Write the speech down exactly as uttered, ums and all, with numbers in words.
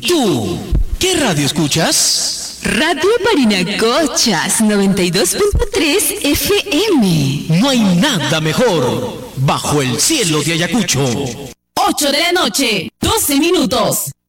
tú? ¿Qué radio escuchas? Radio Parinacochas noventa y dos punto tres F M. No hay nada mejor bajo el cielo de Ayacucho. ocho de la noche, doce minutos.